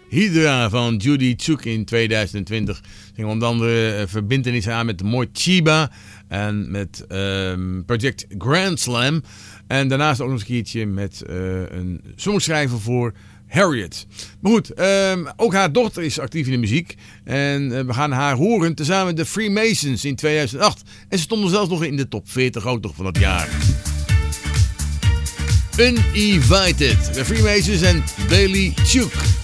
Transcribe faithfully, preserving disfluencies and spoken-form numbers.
Hydra van Judy Chuk in tweeduizend twintig. Ging onder andere uh, verbintenissen aan met Mooi Chiba en met um, Project Grand Slam. En daarnaast ook nog eens een keertje met uh, een songschrijver voor Harriet. Maar goed, um, ook haar dochter is actief in de muziek. En uh, we gaan haar horen tezamen met de Freemasons in tweeduizend acht. En ze stonden zelfs nog in de top veertig ook nog van dat jaar. Uninvited, de Freemasons en Bailey Chuk.